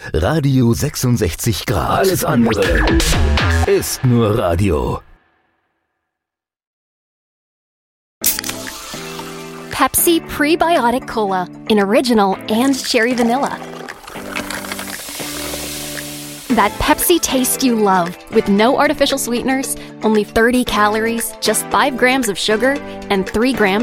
Radio 66 Grad. Alles andere ist nur Radio. Pepsi Prebiotic Cola in Original and Cherry Vanilla. That Pepsi taste you love with no artificial sweeteners, only 30 calories, just 5 grams of sugar, and 3 grams